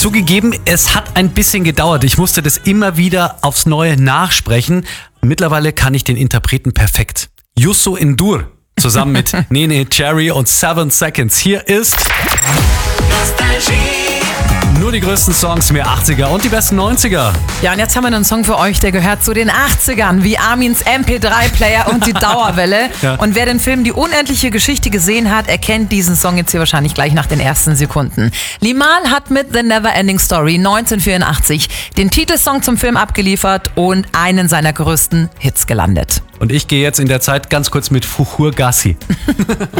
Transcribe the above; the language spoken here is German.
Zugegeben, es hat ein bisschen gedauert. Ich musste das immer wieder aufs Neue nachsprechen. Mittlerweile kann ich den Interpreten perfekt. Youssou N'Dour zusammen mit Nene Cherry und 7 Seconds. Hier ist nur die größten Songs, mehr 80er und die besten 90er. Ja, und jetzt haben wir einen Song für euch, der gehört zu den 80ern, wie Armins MP3-Player und die Dauerwelle. Ja. Und wer den Film Die unendliche Geschichte gesehen hat, erkennt diesen Song jetzt hier wahrscheinlich gleich nach den ersten Sekunden. Limahl hat mit The Neverending Story 1984 den Titelsong zum Film abgeliefert und einen seiner größten Hits gelandet. Und ich gehe jetzt in der Zeit ganz kurz mit Fuchur Gassi.